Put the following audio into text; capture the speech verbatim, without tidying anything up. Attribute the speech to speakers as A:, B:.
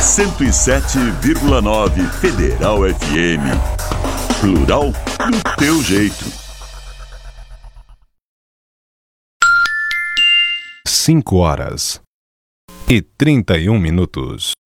A: cento e sete vírgula nove Federal F M. Plural do teu jeito.
B: Cinco horas e trinta e um minutos.